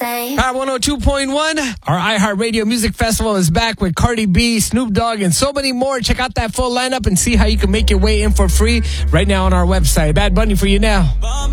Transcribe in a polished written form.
say. Power 102.1, our iHeartRadio Music Festival is back with Cardi B, Snoop Dogg, and so many more. Check out that full lineup and see how you can make your way in for free right now on our website. Bad Bunny for you now.